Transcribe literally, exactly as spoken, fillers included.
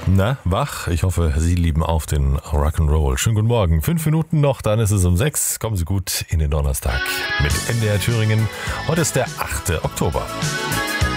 Na, wach? Ich hoffe, Sie lieben auf den Rock'n'Roll. Schönen guten Morgen. Fünf Minuten noch, dann ist es um sechs. Kommen Sie gut in den Donnerstag mit N D R Thüringen. Heute ist der achte Oktober.